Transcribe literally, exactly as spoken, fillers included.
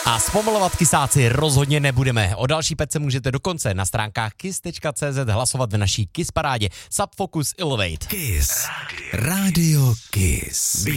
A zpomalovat kysáci rozhodně nebudeme. O další pece můžete dokonce na stránkách kiss tečka cé zet hlasovat v naší Kiss parádě. Subfocus Elevate. Kiss. Radio Kiss.